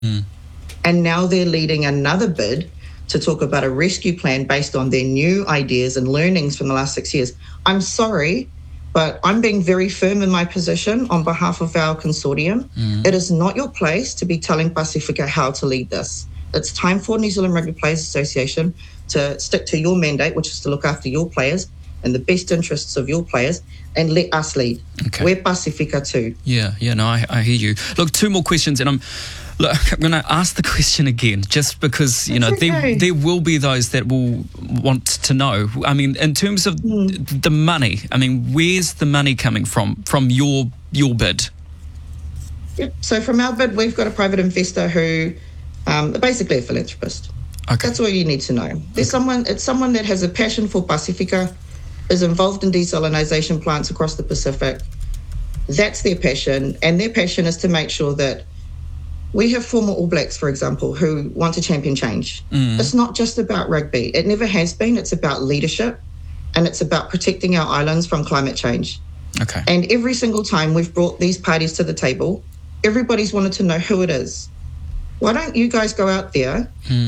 And now they're leading another bid to talk about a rescue plan based on their new ideas and learnings from the last 6 years. I'm sorry, but I'm being very firm in my position on behalf of our consortium. It is not your place to be telling Pacifica how to lead this. It's time for New Zealand Rugby Players Association to stick to your mandate, which is to look after your players and the best interests of your players, and let us lead. Okay. We're Pacifica too. Yeah, no, I hear you. Look, 2 more questions, and I'm going to ask the question again, just because, there will be those that will want to know. I mean, in terms of the money, I mean, where's the money coming from your bid? Yep. So from our bid, we've got a private investor who, basically a philanthropist. Okay. That's all you need to know. It's someone that has a passion for Pacifica, is involved in desalinization plants across the Pacific. That's their passion, and their passion is to make sure that we have former All Blacks, for example, who want to champion change. It's not just about rugby. It never has been. It's about leadership, and it's about protecting our islands from climate change. Okay. And every single time we've brought these parties to the table, everybody's wanted to know who it is. Why don't you guys go out there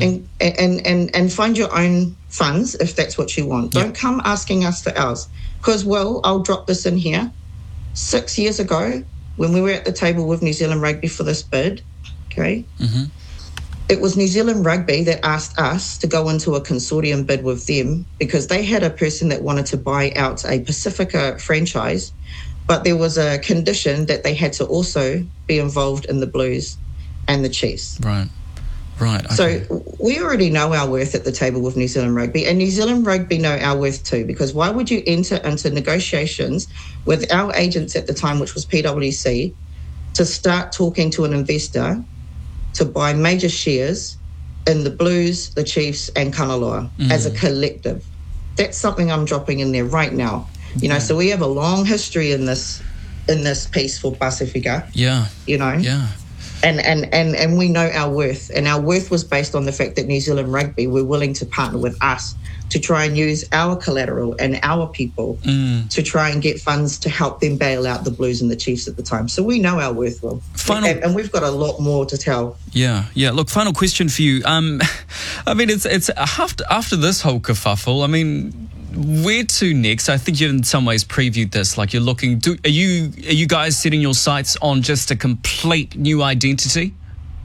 and find your own funds if that's what you want? Don't come asking us for ours. Because, I'll drop this in here. 6 years ago, when we were at the table with New Zealand Rugby for this bid, okay, it was New Zealand Rugby that asked us to go into a consortium bid with them because they had a person that wanted to buy out a Pacifica franchise, but there was a condition that they had to also be involved in the Blues and the Chiefs. Right. Okay. So we already know our worth at the table with New Zealand Rugby, and New Zealand Rugby know our worth too, because why would you enter into negotiations with our agents at the time, which was PwC, to start talking to an investor to buy major shares in the Blues, the Chiefs and Kanaloa as a collective? That's something I'm dropping in there right now. So we have a long history in this piece for Pacifica. Yeah. Yeah. And we know our worth, and our worth was based on the fact that New Zealand Rugby were willing to partner with us to try and use our collateral and our people to try and get funds to help them bail out the Blues and the Chiefs at the time. So we know our worth, Will. And we've got a lot more to tell. Yeah. Look, final question for you. I mean, it's after this whole kerfuffle, I mean, where to next? I think you in some ways previewed this. Like, you're looking. Are you guys setting your sights on just a complete new identity?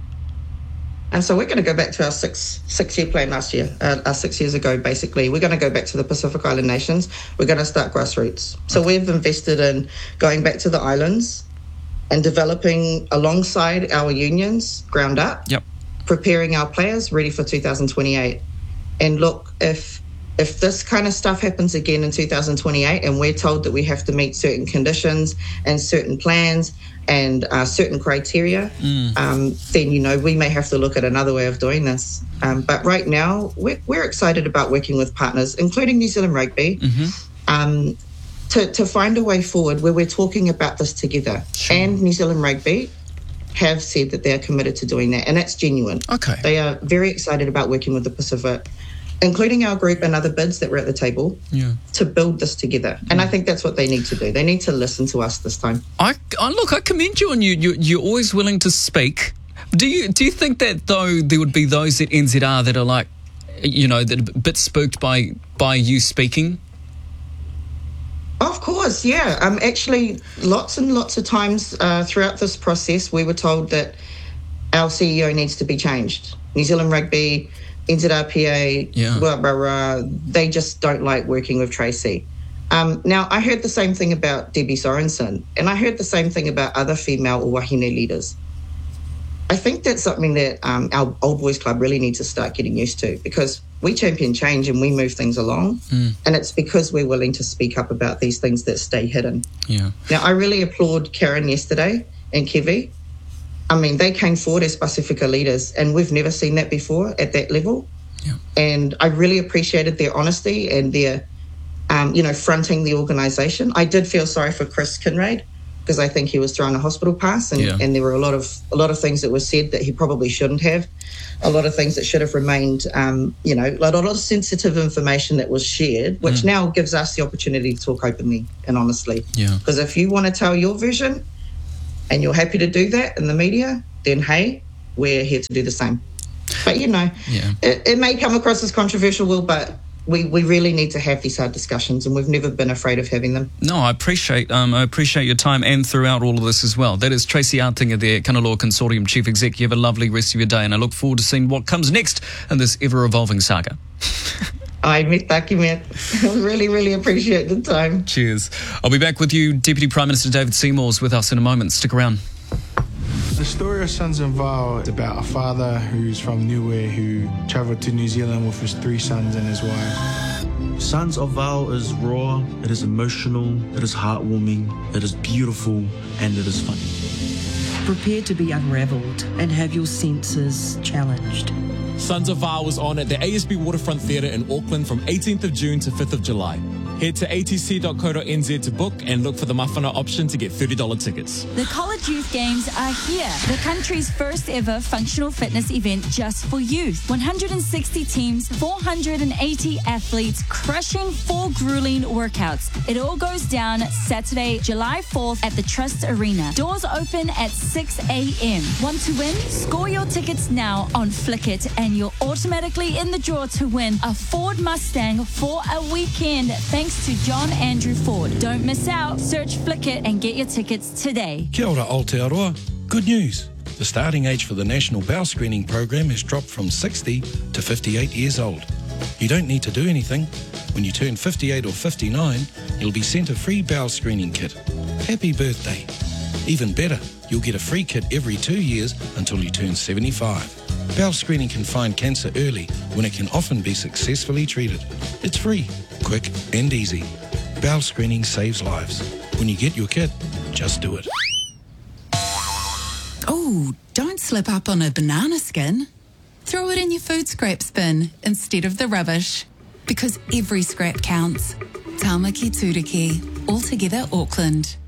And so we're going to go back to our six-year plan last year, 6 years ago, basically. We're going to go back to the Pacific Island nations. We're going to start grassroots. So we've invested in going back to the islands and developing alongside our unions, ground up, preparing our players ready for 2028. And look, if this kind of stuff happens again in 2028 and we're told that we have to meet certain conditions and certain plans and certain criteria, then, we may have to look at another way of doing this. But right now, we're excited about working with partners, including New Zealand Rugby, to find a way forward where we're talking about this together. Sure. And New Zealand Rugby have said that they're committed to doing that, and that's genuine. Okay. They are very excited about working with the Pacific, including our group and other bids that were at the table, to build this together. And I think that's what they need to do. They need to listen to us this time. I commend you on you're always willing to speak. Do you think that, though, there would be those at NZR that are like, that are a bit spooked by you speaking? Of course, yeah. Actually, lots and lots of times throughout this process, we were told that our CEO needs to be changed. New Zealand Rugby, NZRPA, blah, blah, blah, they just don't like working with Tracy. Now, I heard the same thing about Debbie Sorensen, and I heard the same thing about other female or wahine leaders. I think that's something that our Old Boys Club really needs to start getting used to, because we champion change and we move things along, and it's because we're willing to speak up about these things that stay hidden. Yeah. Now, I really applaud Karen yesterday and Kevi. I mean, they came forward as Pacifica leaders, and we've never seen that before at that level. Yeah. And I really appreciated their honesty and their, fronting the organisation. I did feel sorry for Chris Kinraid, because I think he was thrown a hospital pass, and there were a lot of things that were said that he probably shouldn't have. A lot of things that should have remained, a lot of sensitive information that was shared, which now gives us the opportunity to talk openly and honestly. Yeah. Because if you want to tell your version, and you're happy to do that in the media, then hey, we're here to do the same. But, it may come across as controversial, Will, but we really need to have these hard discussions, and we've never been afraid of having them. No, I appreciate your time and throughout all of this as well. That is Tracy Artinga there, Kanaloa Consortium Chief Exec. You have a lovely rest of your day, and I look forward to seeing what comes next in this ever-evolving saga. I really, really appreciate the time. Cheers. I'll be back with you. Deputy Prime Minister David Seymour's with us in a moment. Stick around. The story of Sons of Val is about a father who's from Niue who travelled to New Zealand with his 3 sons and his wife. Sons of Val is raw, it is emotional, it is heartwarming, it is beautiful, and it is funny. Prepare to be unravelled and have your senses challenged. Sons of Val was on at the ASB Waterfront Theatre in Auckland from 18th of June to 5th of July. Head to atc.co.nz to book and look for the mawhana option to get $30 tickets. The College Youth Games are here. The country's first ever functional fitness event just for youth. 160 teams, 480 athletes, crushing 4 grueling workouts. It all goes down Saturday, July 4th at the Trust Arena. Doors open at 6 a.m. Want to win? Score your tickets now on Flickit and you're automatically in the draw to win a Ford Mustang for a weekend. Thanks to John Andrew Ford. Don't miss out. Search Flickit and get your tickets today. Kia ora Aotearoa. Good news. The starting age for the National Bowel Screening Program has dropped from 60 to 58 years old. You don't need to do anything. When you turn 58 or 59, you'll be sent a free bowel screening kit. Happy birthday. Even better, you'll get a free kit every 2 years until you turn 75. Bowel screening can find cancer early when it can often be successfully treated. It's free, quick and easy. Bowel screening saves lives. When you get your kit, just do it. Oh, don't slip up on a banana skin. Throw it in your food scraps bin instead of the rubbish. Because every scrap counts. Tamaki Turiki, Altogether Auckland.